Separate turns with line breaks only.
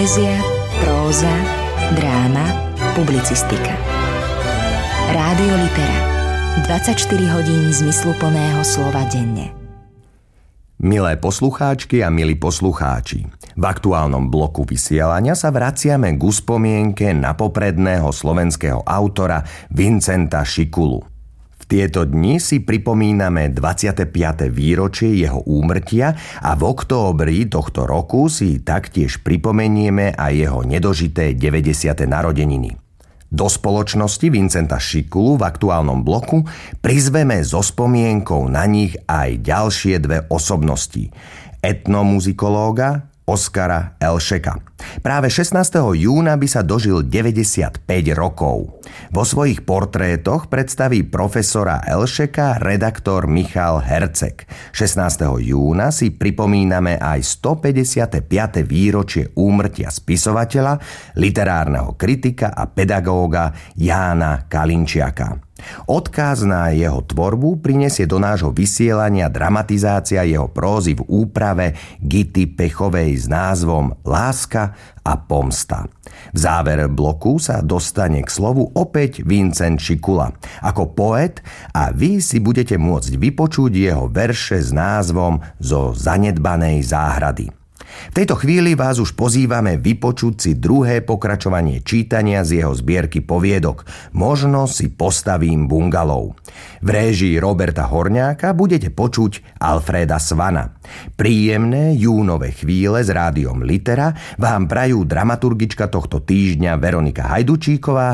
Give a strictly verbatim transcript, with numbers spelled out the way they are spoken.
Poézia, próza, dráma, publicistika. Rádio Litera. dvadsaťštyri hodín zmysluplného slova denne.
Milé poslucháčky a milí poslucháči, v aktuálnom bloku vysielania sa vraciame k spomienke na popredného slovenského autora Vincenta Šikulu. V tieto dni si pripomíname dvadsiate piate výročie jeho úmrtia a v októbri tohto roku si taktiež pripomenieme aj jeho nedožité deväťdesiate narodeniny. Do spoločnosti Vincenta Šikulu v aktuálnom bloku prizveme so spomienkou na nich aj ďalšie dve osobnosti. Etnomuzikológa Oskara Elšeka. Práve šestnásteho júna by sa dožil deväťdesiatpäť rokov. Vo svojich portrétoch predstaví profesora Elšeka redaktor Michal Herceg. šestnásteho júna si pripomíname aj stopäťdesiate piate výročie úmrtia spisovateľa, literárneho kritika a pedagóga Jána Kalinčiaka. Odkaz na jeho tvorbu prinesie do nášho vysielania dramatizácia jeho prózy v úprave Gity Pechovej s názvom Láska a pomsta. V závere bloku sa dostane k slovu opäť Vincent Šikula ako poet a vy si budete môcť vypočuť jeho verše s názvom Zo zanedbanej záhrady. V tejto chvíli vás už pozývame vypočuť si druhé pokračovanie čítania z jeho zbierky poviedok Možno si postavím bungalov. V réžii Roberta Horňáka budete počuť Alfréda Svana. Príjemné júnové chvíle s rádiom Litera vám prajú dramaturgička tohto týždňa Veronika Hajdučíková